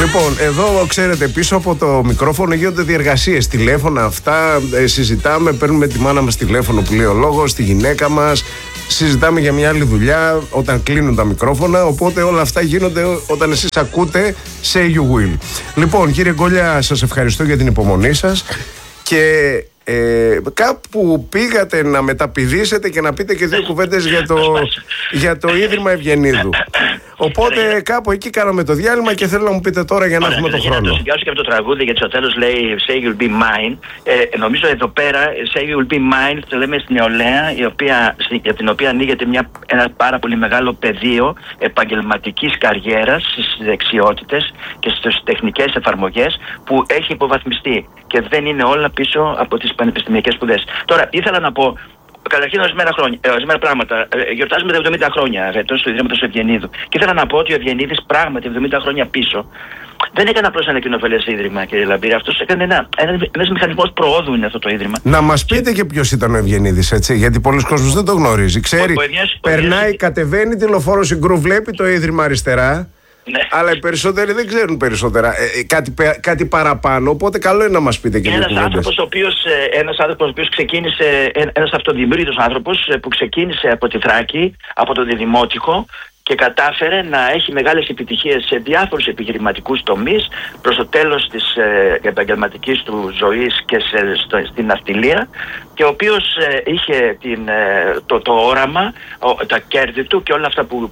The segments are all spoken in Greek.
Λοιπόν, εδώ ξέρετε, πίσω από το μικρόφωνο γίνονται διεργασίες. Τηλέφωνα, αυτά συζητάμε. Παίρνουμε τη μάνα μας τηλέφωνο που λέει ο λόγος, τη γυναίκα μας. Συζητάμε για μια άλλη δουλειά όταν κλείνουν τα μικρόφωνα. Οπότε όλα αυτά γίνονται όταν εσείς ακούτε Say You Will. Λοιπόν, κύριε Γκόλια, σας ευχαριστώ για την υπομονή σας. Και κάπου πήγατε να μεταπηδήσετε και να πείτε και δύο κουβέντες για το Ίδρυμα Ευγενίδου. Οπότε κάπου εκεί κάναμε το διάλειμμα και θέλω να μου πείτε τώρα για να έχουμε τον χρόνο. Να το συγκάσω και από το τραγούδι, γιατί στο τέλος λέει Say You'll Be Mine. Νομίζω εδώ πέρα Say You'll Be Mine το λέμε στην νεολαία, για την οποία ανοίγεται ένα πάρα πολύ μεγάλο πεδίο επαγγελματικής καριέρας στις δεξιότητες και στις τεχνικές εφαρμογές που έχει υποβαθμιστεί και δεν είναι όλα πίσω από τις πανεπιστημιακές σπουδές. Τώρα ήθελα να πω, καταρχήν ορισμένα πράγματα. Γιορτάζουμε τα 70 χρόνια φέτος του Ιδρύματος Ευγενίδου. Και ήθελα να πω ότι ο Ευγενίδης πράγματι 70 χρόνια πίσω δεν έκανε απλώς ένα κοινοφελές ίδρυμα, κύριε Λαμπύρη. Αυτός έκανε ένας μηχανισμός προόδου, είναι αυτό το ίδρυμα. Να μας πείτε και ποιος ήταν ο Ευγενίδης, έτσι, γιατί πολλοί κόσμος δεν το γνωρίζει. Ξέρει, περνάει, κατεβαίνει τη Λεωφόρο Συγκρού, βλέπει το ίδρυμα αριστερά. Ναι. Αλλά οι περισσότεροι δεν ξέρουν περισσότερα. Κάτι παραπάνω. Οπότε καλό είναι να μας πείτε και ένας άνθρωπος ο οποίος ξεκίνησε, ένας αυτοδημιούργητος άνθρωπος που ξεκίνησε από τη Θράκη, από το Διδημότυχο, και κατάφερε να έχει μεγάλες επιτυχίες σε διάφορους επιχειρηματικούς τομείς προς το τέλος της επαγγελματικής του ζωής και στην ναυτιλία, και ο οποίος είχε το όραμα, τα κέρδη του και όλα αυτά που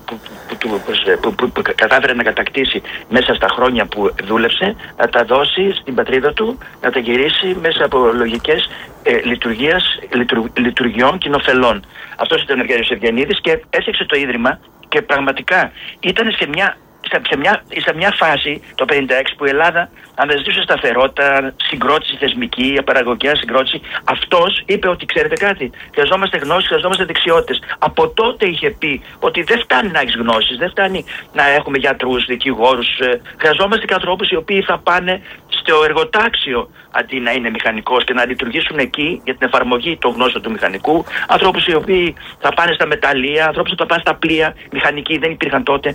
κατάφερε να κατακτήσει μέσα στα χρόνια που δούλεψε, να τα δώσει στην πατρίδα του, να τα γυρίσει μέσα από λογικές λειτουργιών κοινοφελών. Αυτός ήταν ο Ευγένιος Ευγενίδης και έφτιαξε το Ίδρυμα. Και πραγματικά ήταν σε μια φάση το 1956 που η Ελλάδα αναζητούσε σταθερότητα, συγκρότηση θεσμική, παραγωγική συγκρότηση. Αυτός είπε ότι ξέρετε κάτι, χρειαζόμαστε γνώσεις, χρειαζόμαστε δεξιότητες. Από τότε είχε πει ότι δεν φτάνει να έχεις γνώσεις, δεν φτάνει να έχουμε γιατρούς, δικηγόρους. Χρειαζόμαστε και ανθρώπους οι οποίοι θα πάνε στο εργοτάξιο αντί να είναι μηχανικός και να λειτουργήσουν εκεί για την εφαρμογή των γνώσεων του μηχανικού. Ανθρώπους οι οποίοι θα πάνε στα μεταλλεία, ανθρώπους που θα πάνε στα πλοία, μηχανικοί δεν υπήρχαν τότε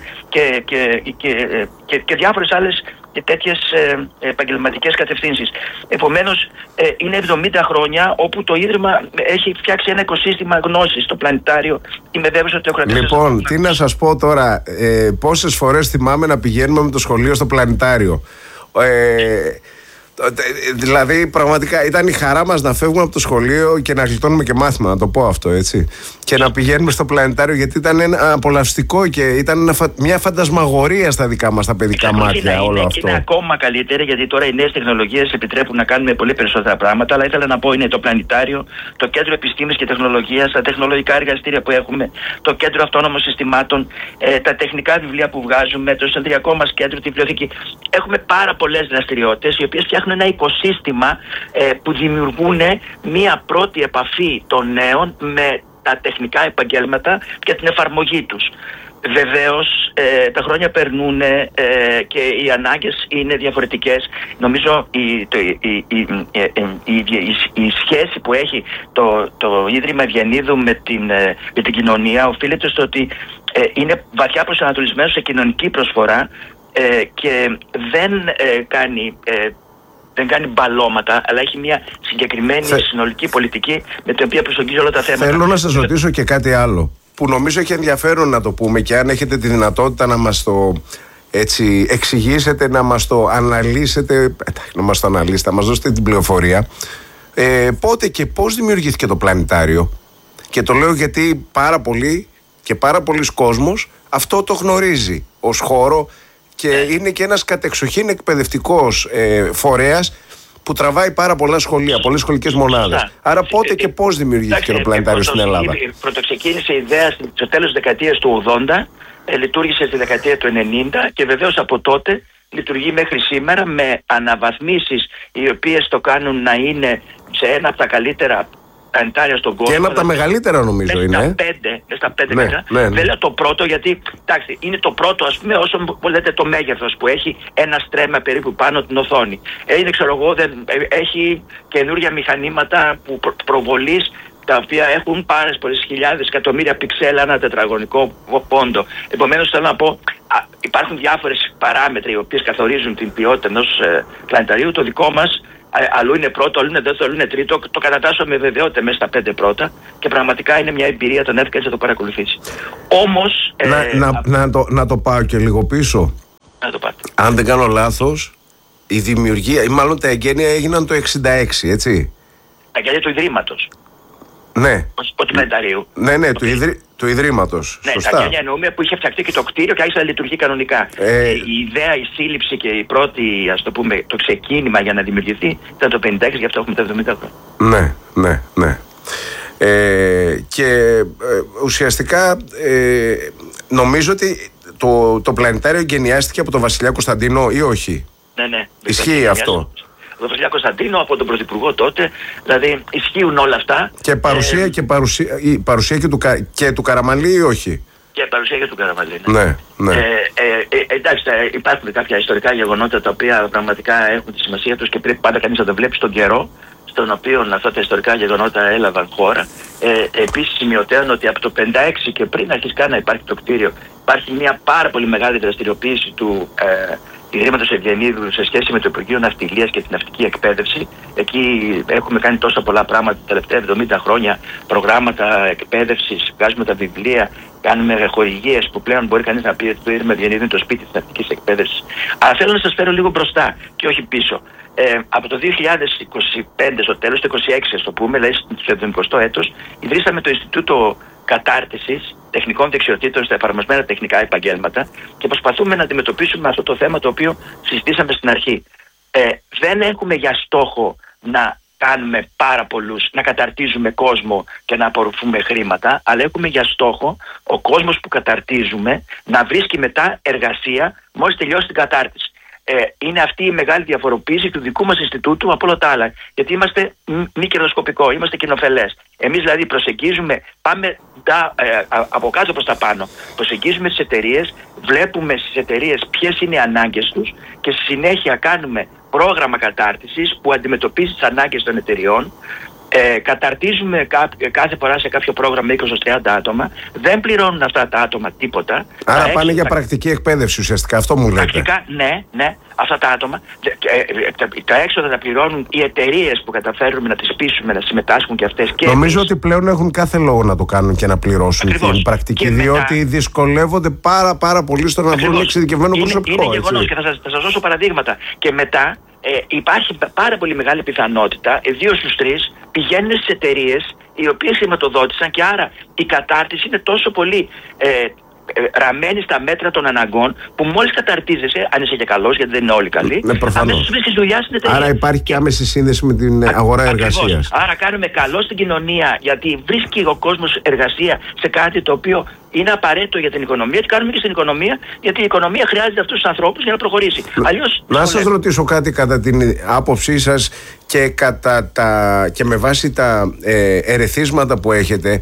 και διάφορες άλλες τέτοιες επαγγελματικές κατευθύνσεις. Επομένως, είναι 70 χρόνια όπου το Ίδρυμα έχει φτιάξει ένα οικοσύστημα γνώσης στο πλανητάριο. Είμαι βέβαιος ότι το έχω κρατήσει. Λοιπόν, τι να σας πω τώρα, πόσες φορές θυμάμαι να πηγαίνουμε με το σχολείο στο πλανητάριο. Δηλαδή πραγματικά ήταν η χαρά μας να φεύγουμε από το σχολείο και να γλιτώνουμε και μάθημα, να το πω αυτό, έτσι, και να πηγαίνουμε στο πλανητάριο, γιατί ήταν ένα απολαυστικό και ήταν μια φαντασμαγορία στα δικά μας τα παιδικά μάτια όλο αυτό. Είναι ακόμα καλύτερη, γιατί τώρα οι νέες τεχνολογίες επιτρέπουν να κάνουμε πολύ περισσότερα πράγματα, αλλά ήθελα να πω είναι το πλανητάριο, το Κέντρο Επιστήμης και Τεχνολογίας, τα τεχνολογικά εργαστήρια που έχουμε, το Κέντρο Αυτόνομων Συστημάτων, τα τεχνικά βιβλία που βγάζουμε, το συνεδριακό μας κέντρο, τη βιβλιοθήκη. Έχουμε πάρα πολλές δραστηριότητες οι οποίες φτιάχνουν ένα οικοσύστημα που δημιουργούν μία πρώτη επαφή των νέων με τα τεχνικά επαγγέλματα και την εφαρμογή τους. Βεβαίως τα χρόνια περνούν και οι ανάγκες είναι διαφορετικές. Νομίζω η σχέση που έχει το Ίδρυμα Ευγενίδου με την κοινωνία οφείλεται στο ότι είναι βαθιά προσανατολισμένο σε κοινωνική προσφορά και δεν κάνει μπαλώματα, αλλά έχει μια συγκεκριμένη συνολική πολιτική με την οποία προσεγγίζει όλα τα θέματα. Θέλω να σας ρωτήσω και κάτι άλλο που νομίζω έχει ενδιαφέρον να το πούμε, και αν έχετε τη δυνατότητα να μας το εξηγήσετε, να μας το αναλύσετε, να μας δώσετε την πληροφορία. Πότε και πώς δημιουργήθηκε το πλανητάριο? Και το λέω γιατί πάρα πολλοί κόσμος αυτό το γνωρίζει ως χώρο και είναι και ένας κατεξοχήν εκπαιδευτικός φορέας που τραβάει πάρα πολλά σχολεία, πολλές σχολικές μονάδες. Άρα πότε και πώς δημιουργήθηκε το πλανητάριο στην Ελλάδα? Πρωτοξεκίνησε η ιδέα στο τέλος της δεκαετίας του 80, λειτουργήσε στη δεκαετία του 90 και βεβαίως από τότε λειτουργεί μέχρι σήμερα με αναβαθμίσεις οι οποίες το κάνουν να είναι σε ένα από τα καλύτερα πλανητάρια στον κόσμο. Και ένα από τα μεγαλύτερα νομίζω είναι. Στα 5 μέτρα. Δεν λέω το πρώτο, γιατί εντάξει, είναι το πρώτο, ας πούμε, όσο λέτε το μέγεθος που έχει ένα στρέμμα περίπου πάνω την οθόνη. Έχει καινούργια μηχανήματα προβολής τα οποία έχουν πάρα πολλές χιλιάδες εκατομμύρια πιξέλα ανά τετραγωνικό πόντο. Επομένως, θέλω να πω, υπάρχουν διάφορες παράμετροι οι οποίες καθορίζουν την ποιότητα ενός πλανηταρίου. Το δικό μας αλλού είναι πρώτο, αλλού είναι δεύτερο, αλλού είναι τρίτο. Το κατατάσσω με βεβαιότητα μέσα στα 5 πρώτα και πραγματικά είναι μια εμπειρία, τον έφυγα να το παρακολουθήσει. Όμως. Να το πάω και λίγο πίσω. Να το πάτε. Αν δεν κάνω λάθος, η δημιουργία, ή μάλλον τα εγγένεια έγιναν το 1966, έτσι. Τα εγγένεια του Ιδρύματος. Ναι. Ο πλανηταρίου. Ναι, του Ιδρύματος. Ναι, σωστά. τα εγγένεια εννοούμε που είχε φτιαχτεί και το κτίριο και άρχισε να λειτουργεί κανονικά. Η ιδέα, η σύλληψη και η πρώτη, ας το πούμε, το ξεκίνημα για να δημιουργηθεί ήταν το 56, γι' αυτό έχουμε τα 70 χρόνια. Ναι. Και ουσιαστικά νομίζω ότι το πλανητάριο εγκαινιάστηκε από τον Βασιλιά Κωνσταντίνο ή όχι? Ναι. Ισχύει αυτό? Από τον Βασιλιά Κωνσταντίνο, από τον Πρωθυπουργό τότε, δηλαδή ισχύουν όλα αυτά. Και παρουσία και του Καραμανλή ή όχι? Και παρουσία και του Καραμανλή. Ναι. Εντάξει, υπάρχουν κάποια ιστορικά γεγονότα τα οποία πραγματικά έχουν τη σημασία τους και πρέπει πάντα κανείς να τα βλέπει στον καιρό στον οποίο αυτά τα ιστορικά γεγονότα έλαβαν χώρα. Επίσης σημειωτέων ότι από το 56 και πριν αρχίσει καν να υπάρχει το κτίριο, υπάρχει μια πάρα πολύ μεγάλη δραστηριοποίηση του Ιδρύματος Ευγενίδου σε σχέση με το Υπουργείο Ναυτιλίας και την ναυτική εκπαίδευση. Εκεί έχουμε κάνει τόσα πολλά πράγματα τα τελευταία 70 χρόνια, προγράμματα εκπαίδευσης, βγάζουμε τα βιβλία, κάνουμε χορηγίες που πλέον μπορεί κανείς να πει ότι το Ίδρυμα Ευγενίδου είναι το σπίτι της ναυτικής εκπαίδευσης. Αλλά θέλω να σας φέρω λίγο μπροστά και όχι πίσω. Από το 2025 στο τέλος, το 2026 ας το πούμε, δηλαδή στο 70ο έτος, ιδρύσαμε το Ινστιτούτο Κατάρτισης Τεχνικών Δεξιοτήτων στα εφαρμοσμένα τεχνικά επαγγέλματα και προσπαθούμε να αντιμετωπίσουμε αυτό το θέμα το οποίο συζητήσαμε στην αρχή. Δεν έχουμε για στόχο να κάνουμε να καταρτίζουμε κόσμο και να απορροφούμε χρήματα, αλλά έχουμε για στόχο ο κόσμος που καταρτίζουμε να βρίσκει μετά εργασία μόλις τελειώσει την κατάρτιση. Είναι αυτή η μεγάλη διαφοροποίηση του δικού μας Ινστιτούτου από όλα τα άλλα. Γιατί είμαστε μη κερδοσκοπικό, είμαστε κοινοφελές. Εμείς δηλαδή προσεγγίζουμε, πάμε από κάτω προς τα πάνω. Προσεγγίζουμε τις εταιρείες, βλέπουμε στις εταιρείες ποιες είναι οι ανάγκες τους και στη συνέχεια κάνουμε πρόγραμμα κατάρτισης που αντιμετωπίζει τις ανάγκες των εταιρεών. Καταρτίζουμε κάθε φορά σε κάποιο πρόγραμμα 20-30 άτομα. Δεν πληρώνουν αυτά τα άτομα τίποτα. Άρα πάνε για πρακτική εκπαίδευση ουσιαστικά, αυτό μου λέτε? Πρακτικά, ναι, αυτά τα άτομα. Τα έξοδα τα πληρώνουν οι εταιρείες που καταφέρουμε να τις πείσουμε να συμμετάσχουν και αυτές. Και νομίζω ότι πλέον έχουν κάθε λόγο να το κάνουν και να πληρώσουν την πρακτική, διότι δυσκολεύονται πάρα πολύ στο να βρουν εξειδικευμένο προσωπικό. Είναι γεγονός και θα σας δώσω παραδείγματα. Και μετά υπάρχει πάρα πολύ μεγάλη πιθανότητα 2 στους 3 πηγαίνουν στις εταιρείες οι οποίες χρηματοδότησαν και άρα η κατάρτιση είναι τόσο πολύ ραμμένη στα μέτρα των αναγκών που μόλις καταρτίζεσαι, αν είσαι και καλός, γιατί δεν είναι όλοι καλοί, αμέσως βρίσκεις δουλειά στην εταιρεία. Άρα υπάρχει και άμεση σύνδεση με την αγορά εργασίας. Άρα κάνουμε καλό στην κοινωνία, γιατί βρίσκει ο κόσμος εργασία σε κάτι το οποίο είναι απαραίτητο για την οικονομία και κάνουμε και στην οικονομία, γιατί η οικονομία χρειάζεται αυτούς τους ανθρώπους για να προχωρήσει. Να σας ρωτήσω κάτι κατά την άποψή σας και με βάση τα ερεθίσματα που έχετε.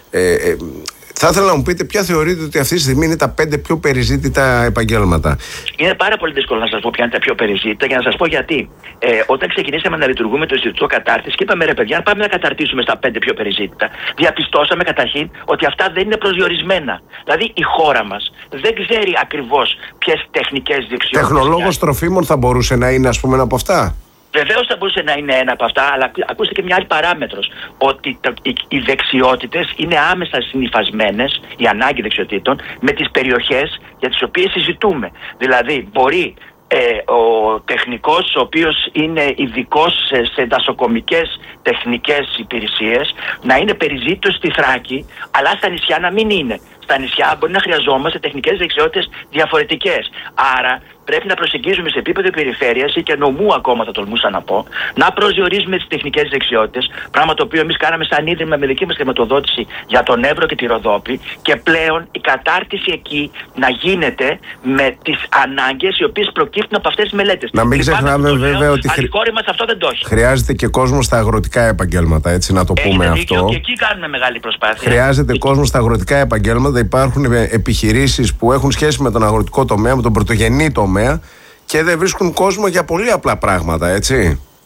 Θα ήθελα να μου πείτε ποια θεωρείτε ότι αυτή τη στιγμή είναι τα 5 πιο περιζήτητα επαγγέλματα. Είναι πάρα πολύ δύσκολο να σας πω ποια είναι τα πιο περιζήτητα για να σας πω γιατί. Όταν ξεκινήσαμε να λειτουργούμε το Ινστιτούτο Κατάρτισης και είπαμε ρε παιδιά, πάμε να καταρτήσουμε στα 5 πιο περιζήτητα, διαπιστώσαμε καταρχήν ότι αυτά δεν είναι προσδιορισμένα. Δηλαδή η χώρα μας δεν ξέρει ακριβώς ποιες τεχνικές δεξιότητες. Τεχνολόγος τροφίμων θα μπορούσε να είναι, ας πούμε, ένα από αυτά? Βεβαίως θα μπορούσε να είναι ένα από αυτά, αλλά ακούστε και μια άλλη παράμετρος. Ότι οι δεξιότητες είναι άμεσα συνυφασμένες, η ανάγκη δεξιοτήτων, με τις περιοχές για τις οποίες συζητούμε. Δηλαδή, μπορεί ο τεχνικός, ο οποίος είναι ειδικός σε δασοκομικές τεχνικές υπηρεσίες, να είναι περιζήτητος στη Θράκη, αλλά στα νησιά να μην είναι. Στα νησιά μπορεί να χρειαζόμαστε τεχνικές δεξιότητες διαφορετικές. Άρα πρέπει να προσεγγίζουμε σε επίπεδο περιφέρειας ή και νομού ακόμα, θα τολμούσα να πω, να προσδιορίζουμε τις τεχνικές δεξιότητες, πράγμα το οποίο εμείς κάναμε σαν ίδρυμα με δική μας χρηματοδότηση για τον Εύρο και τη Ροδόπη, και πλέον η κατάρτιση εκεί να γίνεται με τις ανάγκες οι οποίες προκύπτουν από αυτές τις μελέτες. Να μην ξεχνάμε βέβαια ότι η κόρη μας αυτό δεν το έχει. Χρειάζεται και κόσμο στα αγροτικά επαγγέλματα, έτσι να το πούμε αυτό. Και εκεί κάνουμε μεγάλη προσπάθεια. Χρειάζεται κόσμο στα αγροτικά επαγγέλματα. Υπάρχουν επιχειρήσεις που έχουν σχέση με τον αγροτικό τομέα, με τον πρωτογενή τομέα και δεν βρίσκουν κόσμο για πολύ απλά πράγματα, έτσι.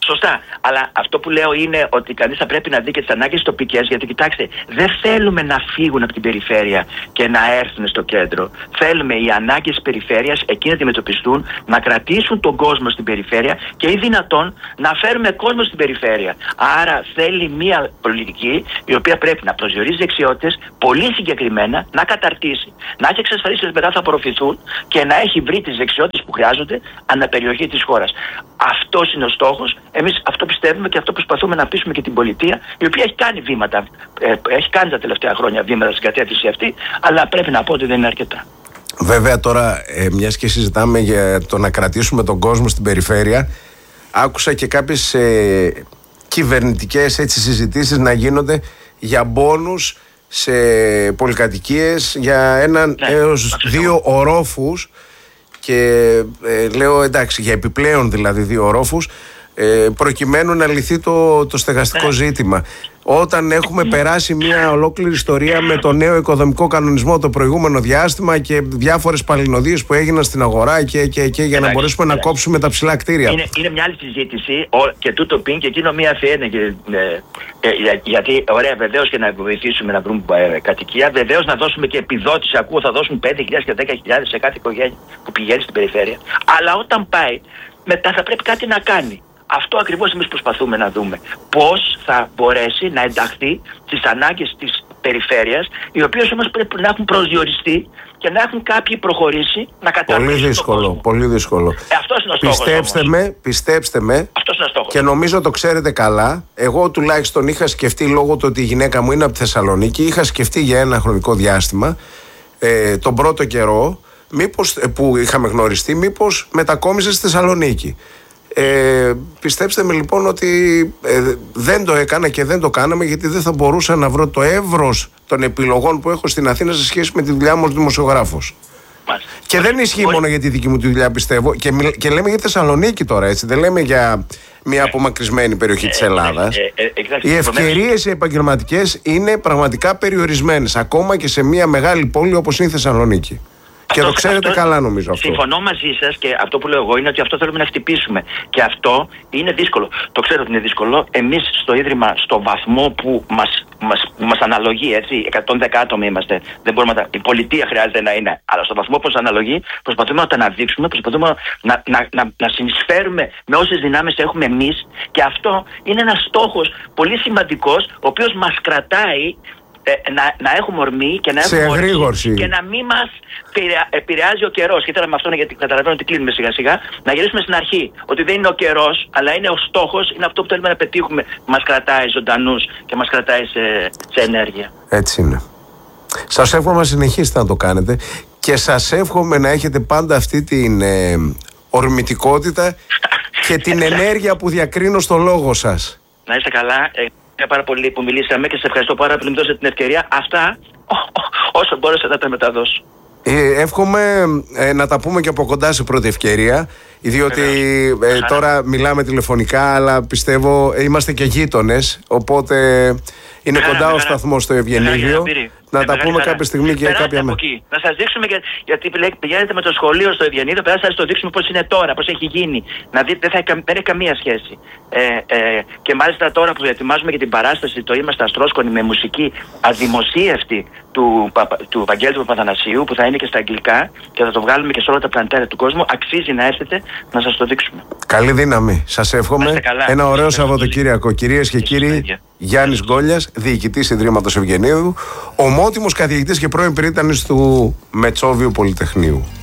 Σωστά. Αλλά αυτό που λέω είναι ότι κανείς θα πρέπει να δει και τις ανάγκες τοπικές, γιατί κοιτάξτε, δεν θέλουμε να φύγουν από την περιφέρεια και να έρθουν στο κέντρο. Θέλουμε οι ανάγκες της περιφέρειας εκεί να αντιμετωπιστούν, να κρατήσουν τον κόσμο στην περιφέρεια και ή δυνατόν να φέρουμε κόσμο στην περιφέρεια. Άρα θέλει μια πολιτική η οποία πρέπει να προσδιορίζει δεξιότητες πολύ συγκεκριμένα, να καταρτήσει, να έχει εξασφαλίσει ότι μετά θα απορροφηθούν και να έχει βρει τις δεξιότητες που χρειάζονται αναπεριοχή της χώρας. Αυτός είναι ο στόχος. Εμείς αυτό πιστεύουμε και αυτό προσπαθούμε να πείσουμε και την πολιτεία, η οποία έχει κάνει βήματα, έχει κάνει τα τελευταία χρόνια βήματα στην κατεύθυνση αυτή, αλλά πρέπει να πω ότι δεν είναι αρκετά. Βέβαια τώρα, μιας και συζητάμε για το να κρατήσουμε τον κόσμο στην περιφέρεια, άκουσα και κάποιες κυβερνητικές συζητήσεις να γίνονται για μπόνους σε πολυκατοικίες για 1 έως 2 ορόφους και λέω εντάξει, για επιπλέον δηλαδή 2 ορόφους, προκειμένου να λυθεί το στεγαστικό ζήτημα. Όταν έχουμε περάσει μια ολόκληρη ιστορία με το νέο οικοδομικό κανονισμό το προηγούμενο διάστημα και διάφορες παλινοδίες που έγιναν στην αγορά και για να μπορέσουμε να κόψουμε τα ψηλά κτίρια. Είναι μια άλλη συζήτηση και τούτο πιν και εκείνο μία φαίνεται γιατί ωραία, βεβαίως και να βοηθήσουμε να βρούμε κατοικία, βεβαίως να δώσουμε και επιδότηση. Ακούω θα δώσουμε 5.000 και 10.000 σε κάθε οικογένεια που πηγαίνει στην περιφέρεια. Αλλά όταν πάει, μετά θα πρέπει κάτι να κάνει. Αυτό ακριβώς εμείς προσπαθούμε να δούμε. Πώς θα μπορέσει να ενταχθεί στις ανάγκες της περιφέρειας, οι οποίες όμως πρέπει να έχουν προσδιοριστεί και να έχουν κάποιοι προχωρήσει να καταρτήσουν. Πολύ δύσκολο, πολύ δύσκολο. Αυτός είναι ο στόχος. Πιστέψτε με, αυτός είναι ο στόχος. Και νομίζω το ξέρετε καλά. Εγώ τουλάχιστον είχα σκεφτεί, λόγω του ότι η γυναίκα μου είναι από τη Θεσσαλονίκη, είχα σκεφτεί για ένα χρονικό διάστημα, τον πρώτο καιρό, που είχαμε γνωριστεί, μήπως μετακόμιζε στη Θεσσαλονίκη. Πιστέψτε με λοιπόν ότι δεν το έκανα και δεν το κάναμε, γιατί δεν θα μπορούσα να βρω το εύρος των επιλογών που έχω στην Αθήνα σε σχέση με τη δουλειά μου ως δημοσιογράφος. Και δεν ισχύει μόνο για τη δική μου τη δουλειά, πιστεύω, και λέμε για Θεσσαλονίκη τώρα, έτσι, δεν λέμε για μια απομακρυσμένη περιοχή της Ελλάδας. Οι ευκαιρίες οι επαγγελματικές είναι πραγματικά περιορισμένες, ακόμα και σε μια μεγάλη πόλη όπως είναι η Θεσσαλονίκη. Και το ξέρετε καλά, νομίζω αυτό. Συμφωνώ μαζί σας και αυτό που λέω εγώ είναι ότι αυτό θέλουμε να χτυπήσουμε. Και αυτό είναι δύσκολο. Το ξέρω ότι είναι δύσκολο. Εμείς στο Ίδρυμα, στο βαθμό που μας αναλογεί, έτσι, 110 άτομα είμαστε. Δεν μπορούμε η πολιτεία χρειάζεται να είναι. Αλλά στο βαθμό που μας αναλογεί, προσπαθούμε να το αναδείξουμε, προσπαθούμε να συνεισφέρουμε με όσες δυνάμεις έχουμε εμείς. Και αυτό είναι ένας στόχος πολύ σημαντικός, ο οποίος μας κρατάει να έχουμε ορμή και να έχουμε ορμή και να μην μας επηρεάζει ο καιρός. Και ήθελα με αυτό, γιατί καταλαβαίνω ότι κλείνουμε σιγά σιγά, να γυρίσουμε στην αρχή. Ότι δεν είναι ο καιρός, αλλά είναι ο στόχος, είναι αυτό που θέλουμε να πετύχουμε. Μας κρατάει ζωντανούς και μας κρατάει σε ενέργεια. Έτσι είναι. Σας εύχομαι να συνεχίσετε να το κάνετε και σας εύχομαι να έχετε πάντα αυτή την ορμητικότητα και την ενέργεια που διακρίνω στο λόγο σας. Να είστε καλά. Πάρα πολύ που μιλήσαμε και σε ευχαριστώ πάρα πολύ που μου δώσετε την ευκαιρία. Αυτά όσο μπόρεσα να τα μεταδώσω. Εύχομαι να τα πούμε και από κοντά σε πρώτη ευκαιρία, διότι τώρα μιλάμε τηλεφωνικά, αλλά πιστεύω είμαστε και γείτονες, οπότε είναι κοντά ο σταθμός στο Ευγενίδιο. Να τα πούμε κάποια στιγμή και κάποια μέρα. Να σας δείξουμε, γιατί πηγαίνετε με το σχολείο στο Ευγενίδιο, πρέπει να σας το δείξουμε πώς είναι τώρα, πώς έχει γίνει. Να δείτε, δεν έχει καμία σχέση. Και μάλιστα τώρα που ετοιμάζουμε για την παράσταση, το Είμαστε Αστρόσκονοι, με μουσική αδημοσίευτη του Βαγγέλη του Παπαθανασίου, που θα είναι και στα αγγλικά και θα το βγάλουμε και σε όλα τα πλανητάρια του κόσμου. Αξίζει να έρθετε να σας το δείξουμε. Καλή δύναμη. Σας εύχομαι ένα ωραίο Σαββατοκύριακο. Κυρίες και κύριοι, Γιάννης Γκόλιας, διοικητής Ιδρύματος Ευγενίδου, ομότιμος καθηγητής και πρώην περίτανης του Μετσόβιου Πολυτεχνείου.